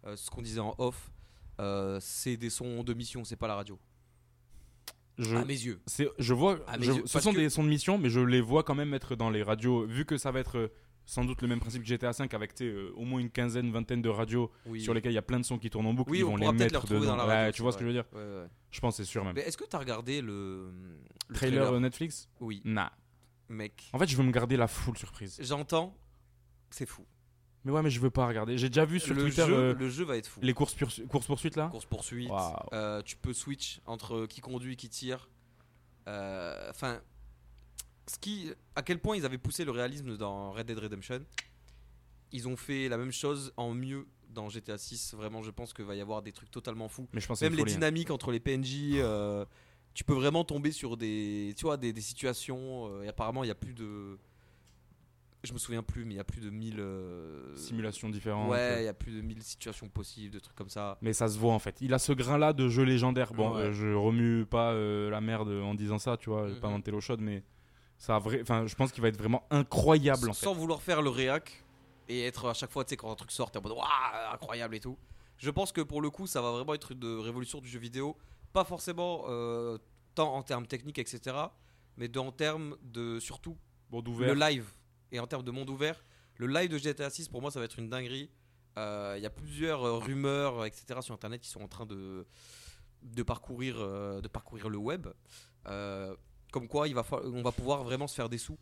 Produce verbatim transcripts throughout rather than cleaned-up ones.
euh, ce qu'on disait en off, euh, c'est des sons de mission, c'est pas la radio. Je, à mes yeux. C'est, je vois, À mes je, yeux, ce parce sont que- des sons de mission, mais je les vois quand même être dans les radios, vu que ça va être euh, sans doute le même principe que G T A cinq avec tu sais, euh, au moins une quinzaine, vingtaine de radios Oui. sur lesquelles il y a plein de sons qui tournent en boucle, Oui, ils on vont les pourra peut-être les mettre retrouver dedans. dans la radio. Ouais, tu vois ce que je veux dire? Ouais, ouais. Je pense, c'est sûr même. Mais est-ce que t'as regardé le, le Trailer, trailer euh, Netflix? Oui, Nah. mec. En fait, je veux me garder la full surprise. J'entends, c'est fou. Mais ouais, mais je veux pas regarder. J'ai déjà vu sur le, Twitter jeu, euh, le jeu va être fou. les courses courses poursuites là. Course poursuite. Waouh. euh, tu peux switch entre qui conduit, qui tire. Enfin, euh, ce qui, à quel point ils avaient poussé le réalisme dans Red Dead Redemption. Ils ont fait la même chose en mieux dans G T A six. Vraiment, je pense qu'il va y avoir des trucs totalement fous. Mais je pense Même que les folie, hein. dynamiques entre les P N J. Euh, tu peux vraiment tomber sur des, tu vois, des, des situations. Euh, et apparemment, il y a plus de. Je me souviens plus, mais il y a plus de mille euh, Simulations différentes. Ouais, il y a plus de mille situations possibles, de trucs comme ça. Mais ça se voit en fait. Il a ce grain-là de jeu légendaire. Bon, Ouais. euh, je remue pas euh, la merde en disant ça, tu vois, Mhm. pas inventer l'eau chaude, mais ça a vrai. Enfin, je pense qu'il va être vraiment incroyable en fait. Sans vouloir faire le réac et être à chaque fois, tu sais, quand un truc sort, t'es en mode waouh, incroyable et tout. Je pense que pour le coup, ça va vraiment être une révolution du jeu vidéo. Pas forcément euh, tant en termes techniques, et cetera. Mais de, en termes de surtout Bon, d'ouvert. le live. Et en termes de monde ouvert, le live de G T A six, pour moi, ça va être une dinguerie. Il euh, y a plusieurs euh, rumeurs, et cetera sur Internet qui sont en train de, de, parcourir, euh, de parcourir le web. Euh, comme quoi, il va fa- on va pouvoir vraiment se faire des sous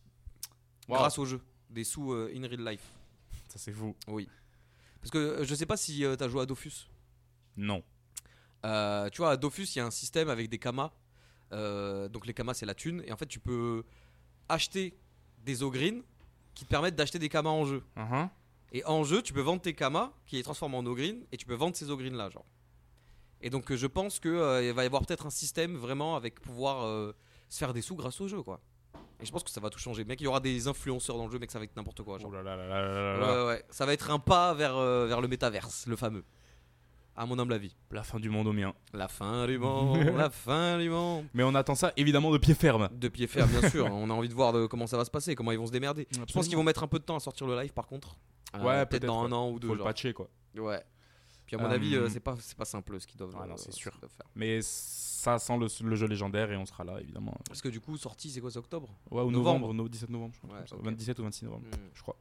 Wow. grâce au jeu. Des sous euh, in real life. Ça c'est fou. Oui. Parce que euh, je sais pas si euh, tu as joué à Dofus. Non. Euh, tu vois, à Dofus, il y a un système avec des kamas. Euh, donc les kamas, c'est la thune. Et en fait, tu peux acheter des ogreen qui te permettent d'acheter des kamas en jeu. Uh-huh. Et en jeu, tu peux vendre tes kamas qui les transforment en ogreen et tu peux vendre ces ogreen là, genre. Et donc euh, je pense que euh, il va y avoir peut-être un système vraiment avec pouvoir euh, se faire des sous grâce au jeu, quoi. Et je pense que ça va tout changer, mec. Il y aura des influenceurs dans le jeu, mec, ça va être n'importe quoi, genre. Oh là là là là là là. Ouais, ouais, ça va être un pas vers euh, vers le métaverse, le fameux. À mon humble avis. La fin du monde au mien. La fin du monde, la fin du monde. Mais on attend ça évidemment de pied ferme. De pied ferme, bien sûr. On a envie de voir de comment ça va se passer, comment ils vont se démerder. Je pense qu'ils vont mettre un peu de temps à sortir le live, par contre. Euh, Ouais, peut-être peut-être, dans un ouais. an ou deux. Faut le genre. patcher quoi. Ouais. Puis à mon Euh, avis, euh, c'est pas c'est pas simple ce qu'ils doivent. Ah non, euh, c'est ce sûr. qu'ils doivent faire. Mais ça sent le, le jeu légendaire et on sera là évidemment. Parce que du coup, sortie, c'est quoi, c'est octobre? Ouais, ou Novembre. novembre, no- dix-sept novembre, je crois. Ouais, comme ça. ok. vingt-dix-sept ou vingt-six novembre, Hmm. je crois.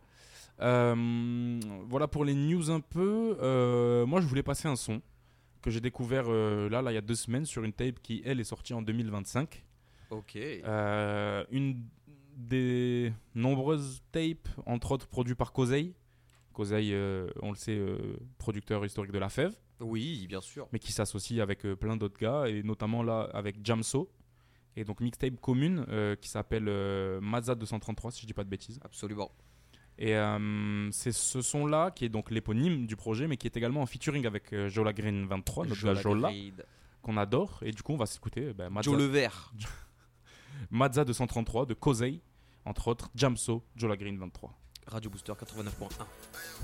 Euh, voilà pour les news un peu. Euh, moi, je voulais passer un son que j'ai découvert euh, là, là, il y a deux semaines sur une tape qui, elle, est sortie en deux mille vingt-cinq. Ok. Euh, une des nombreuses tapes, entre autres produites par Kozei. Kozei, euh, on le sait, euh, producteur historique de La Fève, Oui, bien sûr. mais qui s'associe avec euh, plein d'autres gars, et notamment là avec Jamso. Et donc mixtape commune euh, qui s'appelle euh, Mazda deux cent trente-trois, si je dis pas de bêtises. Absolument. Et euh, c'est ce son-là qui est donc l'éponyme du projet, mais qui est également en featuring avec euh, Jola Green vingt-trois, notre gars Jola, Grade. qu'on adore. Et du coup, on va s'écouter ben, Mazda, Joe le Vert. Mazda deux cent trente-trois de Kozei, entre autres Jamso, Jola Green vingt-trois. Radio Booster quatre-vingt-neuf point un.